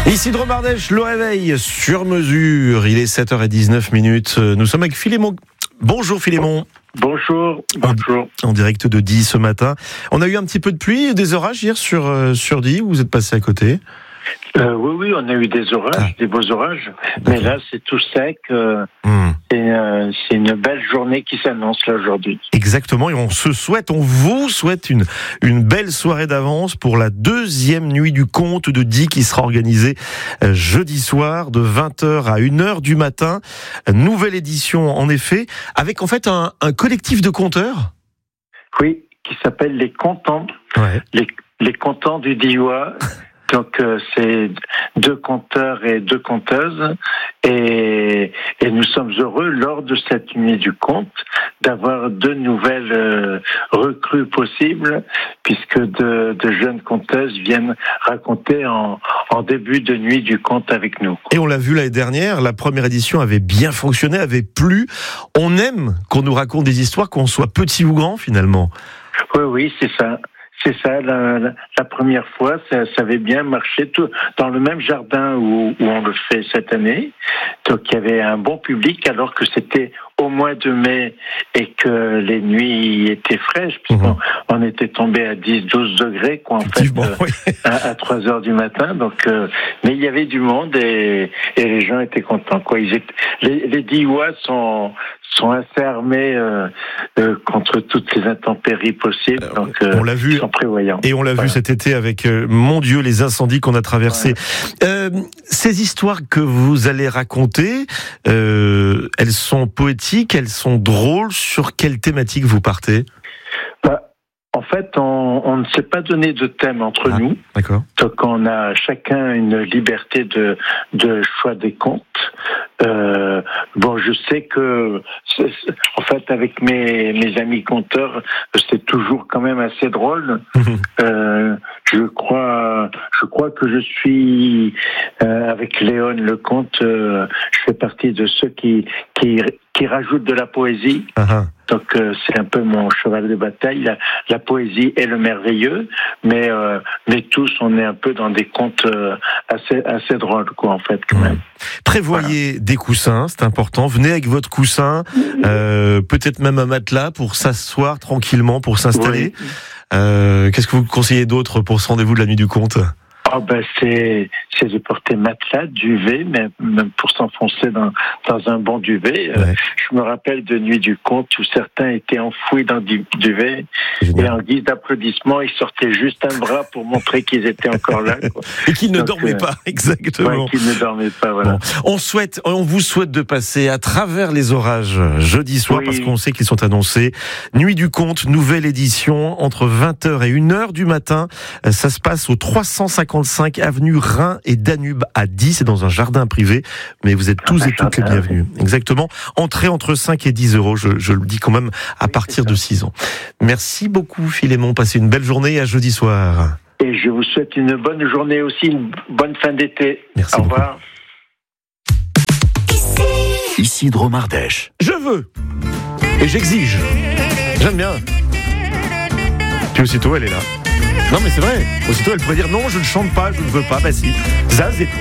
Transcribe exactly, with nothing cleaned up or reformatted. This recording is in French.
Ici de Romardèche, le réveil sur mesure. Il est sept heures dix-neuf minutes. Nous sommes avec Philémon. Bonjour Philémon. Bonjour, bonjour. En, en direct de Die ce matin. On a eu un petit peu de pluie et des orages hier sur, euh, sur Die, où vous êtes passé à côté. Euh, oui, oui, on a eu des orages, ah. des beaux orages. D'accord. Mais là, c'est tout sec. Euh, mmh. c'est, euh, c'est une belle journée qui s'annonce là aujourd'hui. Exactement. Et on se souhaite, on vous souhaite une, une belle soirée d'avance pour la deuxième nuit du conte de Die qui sera organisée euh, jeudi soir de vingt heures à une heure du matin. Nouvelle édition, en effet, avec en fait un, un collectif de conteurs. Oui, qui s'appelle les Contents. Ouais. Les, les Contents du Diois. Donc euh, c'est deux conteurs et deux conteuses et, et nous sommes heureux lors de cette nuit du conte d'avoir deux nouvelles euh, recrues possibles puisque de, de jeunes conteuses viennent raconter en, en début de nuit du conte avec nous. Et on l'a vu l'année dernière, la première édition avait bien fonctionné, avait plu. On aime qu'on nous raconte des histoires, qu'on soit petit ou grand finalement. Oui, oui, c'est ça. C'est ça, la, la, la première fois, ça, ça avait bien marché tout, dans le même jardin où, où on le fait cette année. Donc il y avait un bon public alors que c'était au mois de mai et que les nuits étaient fraîches puisqu'on mmh. on était tombé à dix douze degrés quoi, en fait, euh, oui. à, à trois heures du matin. Donc, euh, mais il y avait du monde et, et les gens étaient contents. Quoi. Ils étaient, les, les Diois sont, sont assez armés euh, euh, contre toutes ces intempéries possibles. Donc, euh, on l'a vu, ils sont prévoyants. Et on l'a voilà. vu cet été avec, euh, mon Dieu, les incendies qu'on a traversés. Ouais. Euh, ces histoires que vous allez raconter, euh, elles sont poétiques, elles sont drôles. Sur quelle thématique vous partez ? bah, En fait, on, on ne s'est pas donné de thème entre ah, nous. D'accord. Donc, on a chacun une liberté de, de choix des contes. Euh, bon, je sais que, c'est, c'est, en fait, avec mes, mes amis conteurs, c'est toujours quand même assez drôle. euh, je crois, je crois que je suis euh, avec Léon Lecomte. Euh, je fais partie de ceux qui qui qui rajoutent de la poésie. Uh-huh. Donc euh, c'est un peu mon cheval de bataille, la, la poésie et le merveilleux, mais euh, mais tous on est un peu dans des contes euh, assez assez drôles quoi en fait quand même. Mmh. Prévoyez voilà. des coussins, c'est important. Venez avec votre coussin, euh, peut-être même un matelas pour s'asseoir tranquillement, pour s'installer. Oui. Euh, qu'est-ce que vous conseillez d'autre pour ce rendez-vous de la nuit du conte ? Oh ben c'est c'est de porter matelas, duvet, même même pour s'enfoncer dans dans un bon duvet. Ouais. Euh, je me rappelle de nuit du conte où certains étaient enfouis dans du duvet Génial. Et en guise d'applaudissement, ils sortaient juste un bras pour montrer qu'ils étaient encore là. Quoi. Et qu'ils ne Donc, dormaient euh, pas, exactement. Ouais, qu'ils ne dormaient pas, voilà. Bon. On souhaite, on vous souhaite de passer à travers les orages jeudi soir oui. parce qu'on sait qu'ils sont annoncés. Nuit du conte, nouvelle édition entre vingt heures et une heure du matin. Ça se passe au trois cent cinquante-cinq avenue Rhin et Danube à Die, c'est dans un jardin privé, mais vous êtes tous ah, et toutes les bienvenus. Exactement. Entrée entre cinq et dix euros, je, je le dis quand même, à oui, partir de six ans. Merci beaucoup Philémon, passez une belle journée et à jeudi soir. Et je vous souhaite une bonne journée aussi, une bonne fin d'été. Merci Au beaucoup. revoir. Ici de Romardèche. Je veux et j'exige. J'aime bien. Puis aussitôt elle est là. Non mais c'est vrai, aussitôt elle pourrait dire non je ne chante pas, je ne veux pas, bah si. Zaz est